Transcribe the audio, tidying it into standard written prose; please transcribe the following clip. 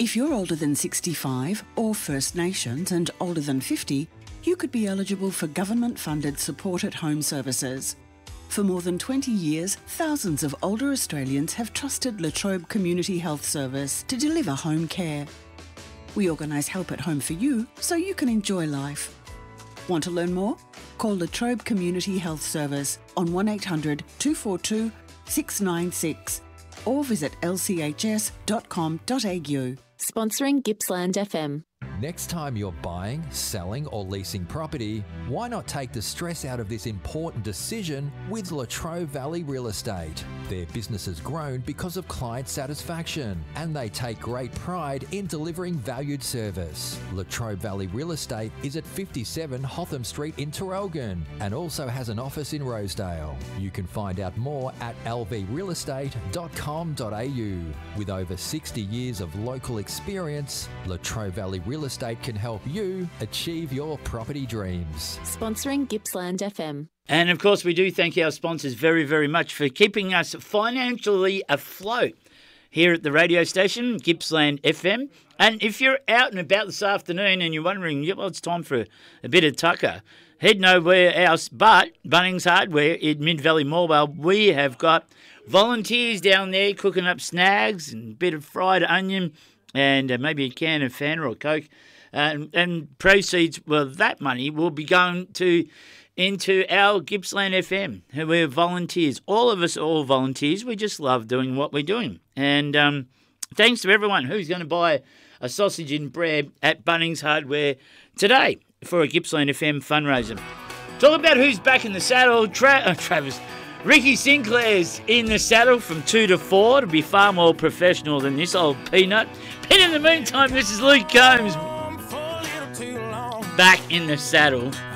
If you're older than 65 or First Nations and older than 50, you could be eligible for government-funded support at home services. For more than 20 years, thousands of older Australians have trusted La Trobe Community Health Service to deliver home care. We organise help at home for you so you can enjoy life. Want to learn more? Call La Trobe Community Health Service on 1800 242 696 or visit lchs.com.au. Sponsoring Gippsland FM. Next time you're buying, selling or leasing property, why not take the stress out of this important decision with La Trobe Valley Real Estate? Their business has grown because of client satisfaction and they take great pride in delivering valued service. La Trobe Valley Real Estate is at 57 Hotham Street in Traralgon and also has an office in Rosedale. You can find out more at lvrealestate.com.au. With over 60 years of local experience, La Trobe Valley Real Estate can help you achieve your property dreams. Sponsoring Gippsland FM. And of course, we do thank our sponsors very, very much for keeping us financially afloat here at the radio station, Gippsland FM. And if you're out and about this afternoon and you're wondering, well, it's time for a bit of tucker, head nowhere else but Bunnings Hardware in Mid-Valley Morwell. We have got volunteers down there cooking up snags and a bit of fried onion and maybe a can of Fanta or Coke. And proceeds, well, that money will be going into our Gippsland FM, who we're volunteers. All of us are all volunteers. We just love doing what we're doing. And thanks to everyone who's going to buy a sausage and bread at Bunnings Hardware today for a Gippsland FM fundraiser. Talk about who's back in the saddle. Travis. Ricky Sinclair's in the saddle from 2 to 4 to be far more professional than this old peanut. But in the meantime, this is Luke Combs back in the saddle.